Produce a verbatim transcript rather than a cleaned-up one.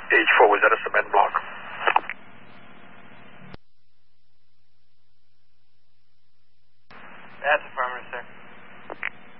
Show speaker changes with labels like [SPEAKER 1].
[SPEAKER 1] H four, was that a cement block?
[SPEAKER 2] That's affirmative, sir.